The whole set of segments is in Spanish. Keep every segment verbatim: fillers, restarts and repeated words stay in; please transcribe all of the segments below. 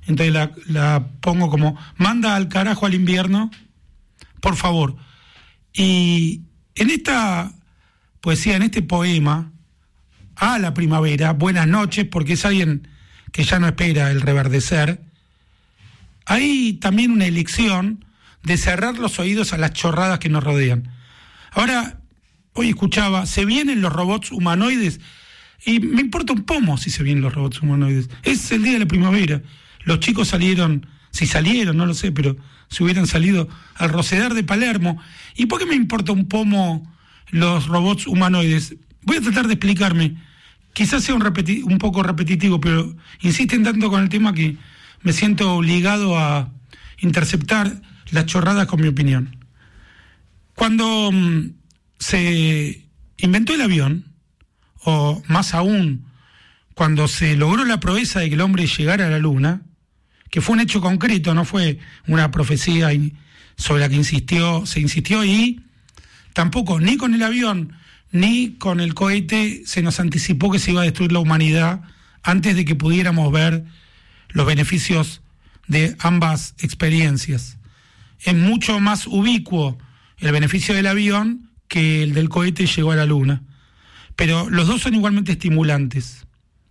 entonces la, la pongo como, manda al carajo al invierno, por favor. Y en esta poesía, en este poema, a la primavera, buenas noches, porque es alguien que ya no espera el reverdecer, hay también una elección de cerrar los oídos a las chorradas que nos rodean. Ahora, hoy escuchaba, se vienen los robots humanoides, y me importa un pomo si se vienen los robots humanoides. Es el día de la primavera. Los chicos salieron, si salieron, no lo sé, pero si hubieran salido al Rosedar de Palermo. ¿Y por qué me importa un pomo los robots humanoides? Voy a tratar de explicarme. Quizás sea un, repeti- un poco repetitivo, pero insisten tanto con el tema que me siento obligado a interceptar las chorradas con mi opinión. Cuando mmm, se inventó el avión, o más aún, cuando se logró la proeza de que el hombre llegara a la Luna, que fue un hecho concreto, no fue una profecía sobre la que insistió, se insistió, y tampoco ni con el avión ni con el cohete se nos anticipó que se iba a destruir la humanidad antes de que pudiéramos ver los beneficios de ambas experiencias. Es mucho más ubicuo el beneficio del avión que el del cohete llegó a la Luna, pero los dos son igualmente estimulantes.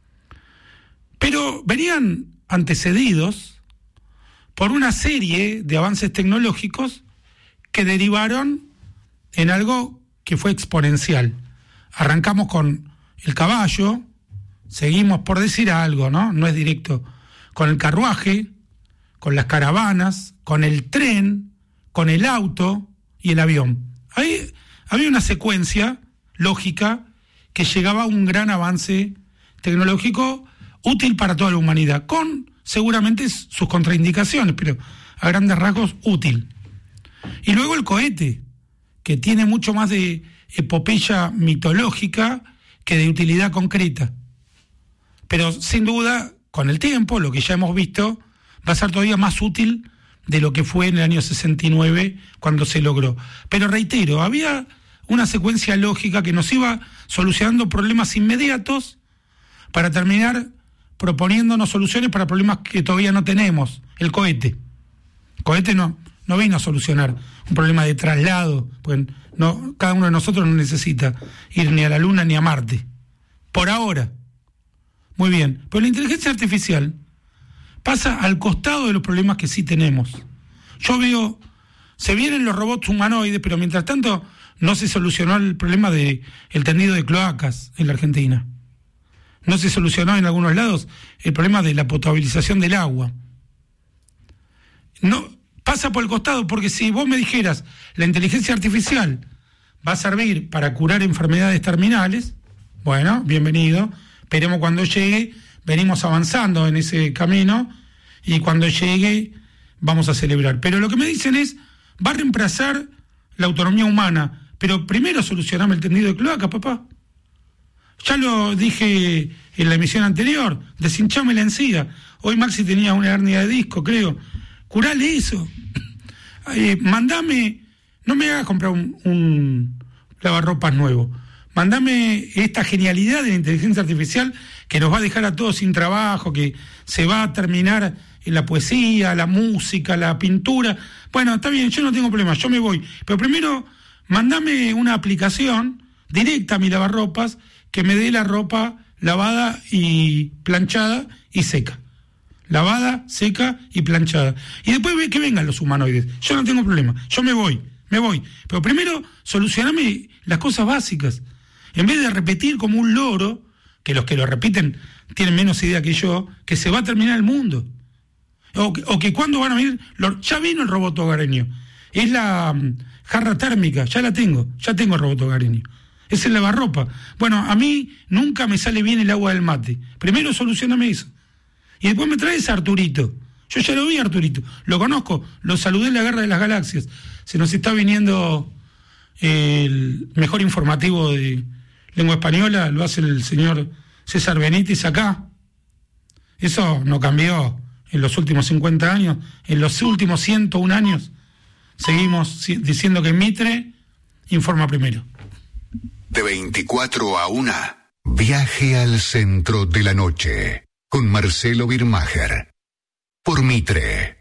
Pero venían antecedidos por una serie de avances tecnológicos que derivaron en algo que fue exponencial. Arrancamos con el caballo, seguimos por decir algo, ¿no? No es directo, con el carruaje, con las caravanas, con el tren, con el auto y el avión. Ahí había una secuencia lógica que llegaba a un gran avance tecnológico útil para toda la humanidad, con seguramente sus contraindicaciones, pero a grandes rasgos útil. Y luego el cohete, que tiene mucho más de epopeya mitológica que de utilidad concreta. Pero sin duda, con el tiempo, lo que ya hemos visto, va a ser todavía más útil de lo que fue en el año sesenta y nueve, cuando se logró. Pero reitero, había una secuencia lógica que nos iba solucionando problemas inmediatos para terminar proponiéndonos soluciones para problemas que todavía no tenemos. El cohete. El cohete no, no vino a solucionar un problema de traslado, pues no, cada uno de nosotros no necesita ir ni a la Luna ni a Marte. Por ahora. Muy bien. Pero la inteligencia artificial pasa al costado de los problemas que sí tenemos. Yo veo, se vienen los robots humanoides, pero mientras tanto no se solucionó el problema del tendido de cloacas en la Argentina. No se solucionó en algunos lados el problema de la potabilización del agua. No pasa por el costado, porque si vos me dijeras la inteligencia artificial va a servir para curar enfermedades terminales, bueno, bienvenido, esperemos cuando llegue, venimos avanzando en ese camino y cuando llegue vamos a celebrar. Pero lo que me dicen es, va a reemplazar la autonomía humana, pero primero solucioname el tendido de cloaca, papá. Ya lo dije en la emisión anterior, deshinchame la encía. Hoy Maxi tenía una hernia de disco, creo. Curale eso. Eh, mandame, no me hagas comprar un, un lavarropas nuevo. Mandame esta genialidad de la inteligencia artificial que nos va a dejar a todos sin trabajo, que se va a terminar en la poesía, la música, la pintura. Bueno, está bien, yo no tengo problema, yo me voy. Pero primero, mandame una aplicación directa a mi lavarropas que me dé la ropa lavada y planchada y seca. Lavada, seca y planchada. Y después ve que vengan los humanoides. Yo no tengo problema, yo me voy, me voy. Pero primero, solucioname las cosas básicas. En vez de repetir como un loro, que los que lo repiten tienen menos idea que yo, que se va a terminar el mundo. O que, o que cuando van a venir, lo, ya vino el robot hogareño. Es la um, jarra térmica, ya la tengo, ya tengo el robot hogareño. Es el lavarropa. Bueno, a mí nunca me sale bien el agua del mate. Primero solucioname eso. Y después me traes a Arturito. Yo ya lo vi a Arturito, lo conozco, lo saludé en la Guerra de las Galaxias. Se nos está viniendo el mejor informativo de lengua española, lo hace el señor César Benítez acá. Eso no cambió en los últimos cincuenta años. En los últimos ciento un años seguimos diciendo que Mitre informa primero. De veinticuatro a una. Viaje al centro de la noche con Marcelo Birmacher. Por por Mitre.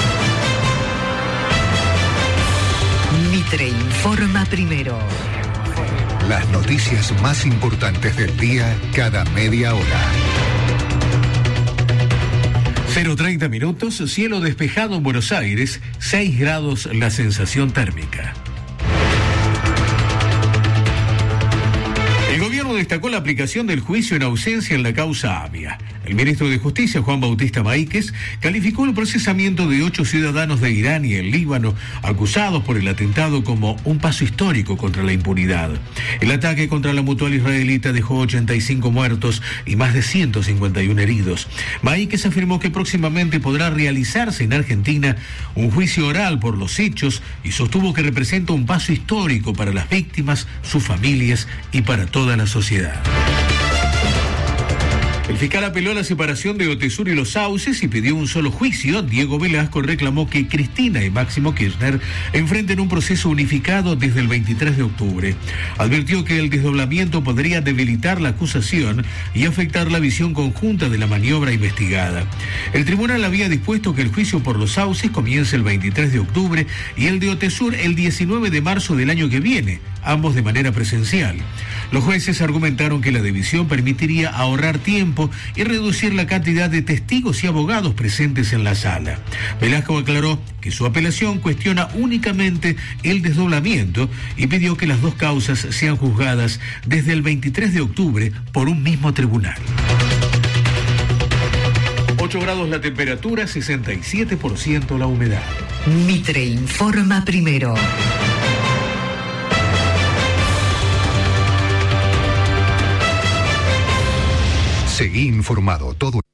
Mitre informa primero. Las noticias más importantes del día cada media hora. cero treinta minutos, cielo despejado en Buenos Aires, seis grados la sensación térmica. El gobierno destacó la aplicación del juicio en ausencia en la causa Amia. El ministro de Justicia, Juan Bautista Maíquez, calificó el procesamiento de ocho ciudadanos de Irán y el Líbano acusados por el atentado como un paso histórico contra la impunidad. El ataque contra la mutual israelita dejó ochenta y cinco muertos y más de ciento cincuenta y uno heridos. Maíquez afirmó que próximamente podrá realizarse en Argentina un juicio oral por los hechos y sostuvo que representa un paso histórico para las víctimas, sus familias y para toda la sociedad. El fiscal apeló a la separación de Otesur y los Sauces y pidió un solo juicio. Diego Velasco reclamó que Cristina y Máximo Kirchner enfrenten un proceso unificado desde el veintitrés de octubre. Advirtió que el desdoblamiento podría debilitar la acusación y afectar la visión conjunta de la maniobra investigada. El tribunal había dispuesto que el juicio por los Sauces comience el veintitrés de octubre y el de Otesur el diecinueve de marzo del año que viene, ambos de manera presencial. Los jueces argumentaron que la división permitiría ahorrar tiempo y reducir la cantidad de testigos y abogados presentes en la sala. Velasco aclaró que su apelación cuestiona únicamente el desdoblamiento y pidió que las dos causas sean juzgadas desde el veintitrés de octubre por un mismo tribunal. ocho grados la temperatura, sesenta y siete por ciento la humedad. Mitre informa primero. Seguí informado todo.